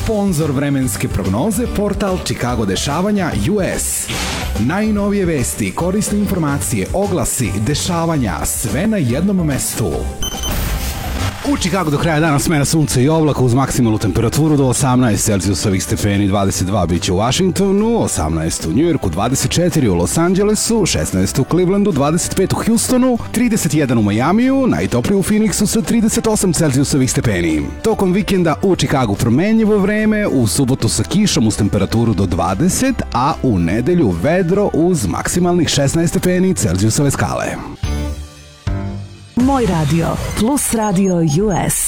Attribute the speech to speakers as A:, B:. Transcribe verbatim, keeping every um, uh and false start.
A: Sponzor vremenske prognoze, portal Chicago dešavanja U S. Najnovije vesti, korisne informacije, oglasi, dešavanja, sve na jednom mestu. U Chicagu do kraja dana smena sunca i oblaka uz maksimalnu temperaturu do osamnaest Celzijusovih stepeni, dvadeset dva biće u Washingtonu, osamnaest u Njujorku, dvadeset četiri u Los Angelesu, šesnaest u Clevelandu, dvadeset pet u Houstonu, trideset jedan u Majamiju, najtoplije u Phoenixu sa trideset osam Celzijusovih stepeni. Tokom vikenda u Chicagu promenljivo vreme, u subotu sa kišom uz temperaturu do dvadeset, a u nedelju vedro uz maksimalnih šesnaest stepeni Celzijusove skale.
B: Moj radio plus radio U S.